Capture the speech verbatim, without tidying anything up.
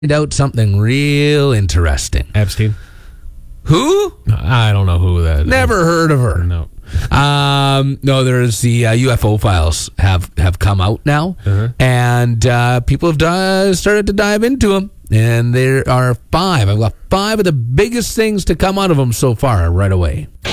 out something real interesting. Epstein. Who? I don't know who that is. Never heard of her. No. Um, no, there's the uh, U F O files have, have come out now, Uh-huh. and uh, people have di- started to dive into them. And there are five. I've got five of the biggest things to come out of them so far right away.